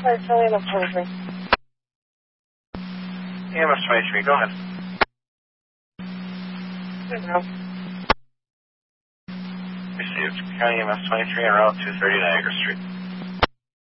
Sorry, tell me EMS 23. EMS 23, go ahead. Received. County EMS 23 on Route 230 Niagara Street.